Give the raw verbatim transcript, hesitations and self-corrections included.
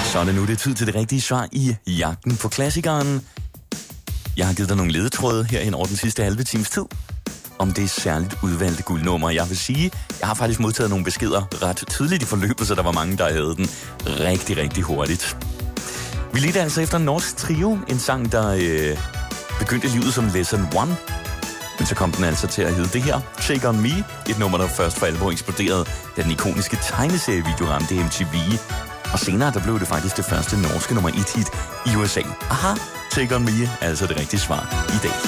Så er det nu, det er tid til det rigtige svar i jagten på klassikeren. Jeg har givet dig nogle ledetråde her hen over den sidste halve times tid, om det er særligt udvalgte guldnummer. Jeg vil sige, jeg har faktisk modtaget nogle beskeder ret tidligt i forløbet, så der var mange, der havde den rigtig, rigtig hurtigt. Vi ledte altså efter en norsk trio, en sang, der øh, begyndte livet som Lesson One, men så kom den altså til at hedde det her, Take On Me, et nummer, der først for alvor eksploderede, da den ikoniske tegneserievideo ramte M T V. Og senere, der blev det faktisk det første norske nummer et hit i U S A. Aha, Take On Me er altså det rigtige svar i dag.